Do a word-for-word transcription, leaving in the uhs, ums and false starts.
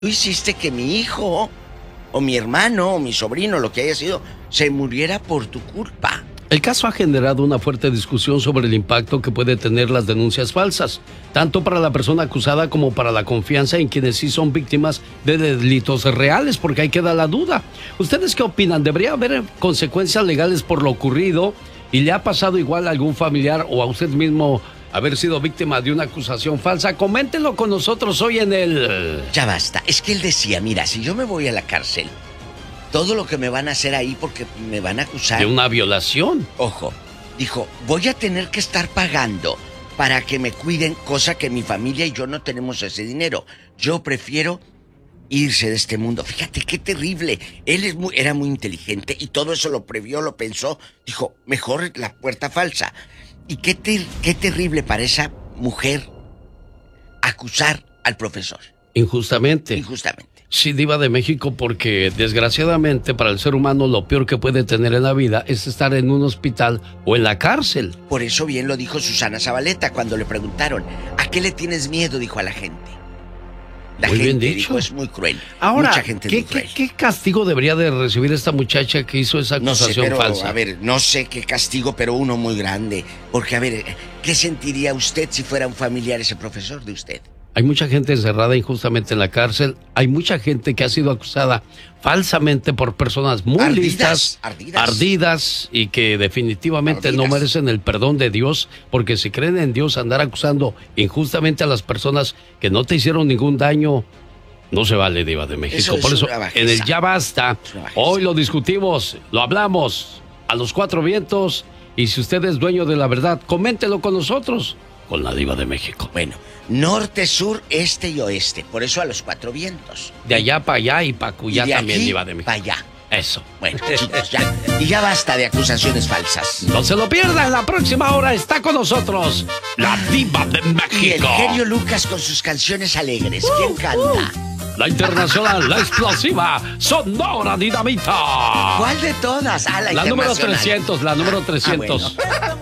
tú hiciste que mi hijo, o mi hermano, o mi sobrino, lo que haya sido, se muriera por tu culpa. El caso ha generado una fuerte discusión sobre el impacto que puede tener las denuncias falsas, tanto para la persona acusada como para la confianza en quienes sí son víctimas de delitos reales, porque ahí queda la duda. ¿Ustedes qué opinan? ¿Debería haber consecuencias legales por lo ocurrido? ¿Y le ha pasado igual a algún familiar o a usted mismo haber sido víctima de una acusación falsa? Coméntenlo con nosotros hoy en el... Ya basta. Es que él decía, mira, si yo me voy a la cárcel, todo lo que me van a hacer ahí porque me van a acusar... ¿De una violación? Ojo, dijo, voy a tener que estar pagando para que me cuiden, cosa que mi familia y yo no tenemos ese dinero. Yo prefiero irse de este mundo. Fíjate qué terrible. Él es muy, era muy inteligente y todo eso lo previó, lo pensó. Dijo, mejor la puerta falsa. Y qué, ter, qué terrible para esa mujer acusar al profesor. Injustamente. Injustamente. Sí, diva de México, porque desgraciadamente para el ser humano lo peor que puede tener en la vida es estar en un hospital o en la cárcel. Por eso bien lo dijo Susana Zabaleta cuando le preguntaron, ¿a qué le tienes miedo? Dijo a la gente. La muy gente bien dicho. Dijo, es muy cruel. Ahora, mucha gente ¿qué, es muy cruel. ¿qué, ¿qué castigo debería de recibir esta muchacha que hizo esa acusación no sé, pero, falsa? A ver, no sé qué castigo, pero uno muy grande. Porque, a ver, ¿qué sentiría usted si fuera un familiar ese profesor de usted? Hay mucha gente encerrada injustamente en la cárcel. Hay mucha gente que ha sido acusada falsamente por personas muy ardidas, listas, ardidas. ardidas, y que definitivamente ardidas. no merecen el perdón de Dios, porque si creen en Dios, andar acusando injustamente a las personas que no te hicieron ningún daño, no se vale, diva de México. Eso por eso, en el Ya Basta, hoy lo discutimos, lo hablamos a los cuatro vientos, y si usted es dueño de la verdad, coméntelo con nosotros, con la Diva de México. Bueno, norte, sur, este y oeste. Por eso a los cuatro vientos. De allá para allá y para Cuyá también, Diva de México. Para allá. Eso. Bueno, chicos, ya. Y ya basta de acusaciones falsas. No se lo pierda, en la próxima hora está con nosotros la Diva de México. Y el genio Lucas con sus canciones alegres. ¿Quién canta? La internacional, la explosiva, Sonora Dinamita. ¿Cuál de todas? Ah, la, la número trescientos, la número trescientos. Ah, bueno.